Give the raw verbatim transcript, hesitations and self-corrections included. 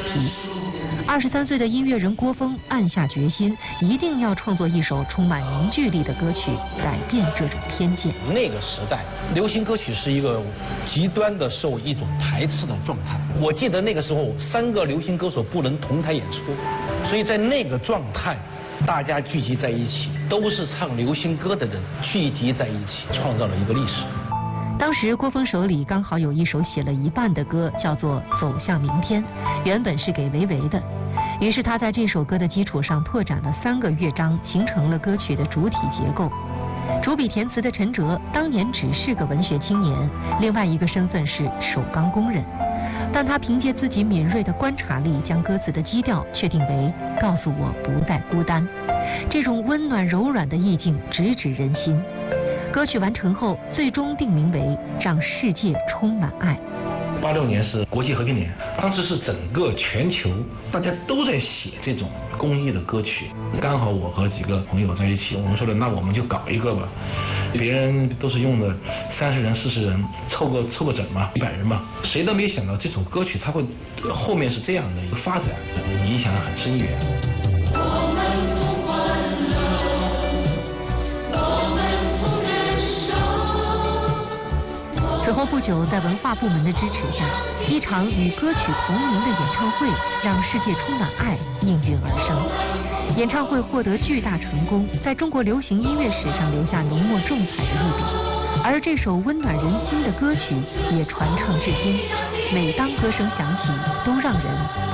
题。二十三岁的音乐人郭峰暗下决心，一定要创作一首充满凝聚力的歌曲，改变这种偏见。 那个时代，流行歌曲是一个极端的受一种排斥的状态。我记得那个时候，三个流行歌手不能同台演出，所以在那个状态，大家聚集在一起，都是唱流行歌的人聚集在一起，创造了一个历史。 当时郭峰手里刚好有一首写了一半的歌，叫做《走向明天》，原本是给维维的。于是他在这首歌的基础上拓展了三个乐章，形成了歌曲的主体结构。主笔填词的陈哲当年只是个文学青年，另外一个身份是首钢工人，但他凭借自己敏锐的观察力，将歌词的基调确定为告诉我不再孤单。这种温暖柔软的意境直指人心。歌曲完成后，最终定名为《让世界充满爱》。 八六年是国际和平年，当时是整个全球大家都在写这种公益的歌曲。刚好我和几个朋友在一起，我们说的那我们就搞一个吧。别人都是用的三十人、四十人，凑个凑个整嘛，一百人嘛。谁都没想到这首歌曲它会后面是这样的一个发展，影响很深远。 此后不久，在文化部门的支持下，一场与歌曲同名的演唱会《让世界充满爱》应运而生。演唱会获得巨大成功，在中国流行音乐史上留下浓墨重彩的一笔。而这首温暖人心的歌曲也传唱至今，每当歌声响起，都让人